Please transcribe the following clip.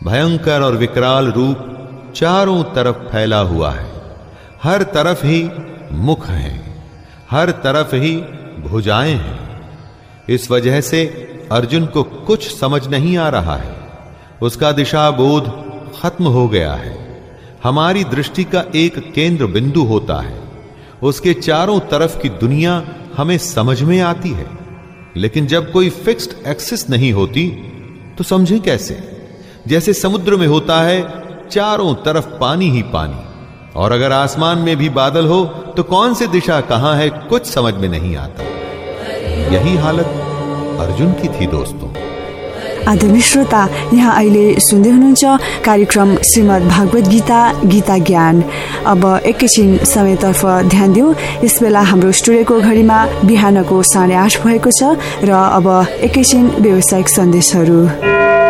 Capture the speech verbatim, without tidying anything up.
भयंकर और विकराल रूप चारों तरफ फैला हुआ है। हर तरफ ही मुख हैं, हर तरफ ही भुजाएं हैं। इस वजह से अर्जुन को कुछ समझ नहीं आ रहा है। उसका दिशा बोध खत्म हो गया है। हमारी दृष्टि का एक केंद्र बिंदु होता है, उसके चारों तरफ की दुनिया हमें समझ में आती है। लेकिन जब कोई फिक्स्ड एक्सिस नहीं होती तो समझें कैसे? जैसे समुद्र में होता है चारों तरफ पानी ही पानी, और अगर आसमान में भी बादल हो तो कौन सी दिशा कहां है कुछ समझ में नहीं आता। यही हालत अर्जुन की थी दोस्तों। आदरणीय श्रोता, यहाँ अहिले सुन्दै हुनुहुन्छ कार्यक्रम श्रीमद् भागवत गीता गीता ज्ञान। अब एकैछिन समयतर्फ ध्यान दिउँ। यस बेला हाम्रो स्टुडियोको घडीमा बिहानको साढे आठ भएको छ र अब एकैछिन व्यावसायिक सन्देशहरू।